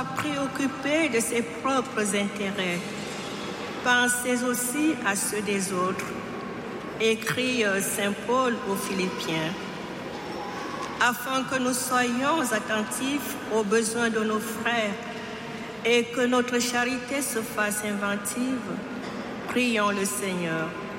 pas préoccupé de ses propres intérêts. Pensez aussi à ceux des autres, écrit Saint Paul aux Philippiens, afin que nous soyons attentifs aux besoins de nos frères et que notre charité se fasse inventive. Prions le Seigneur.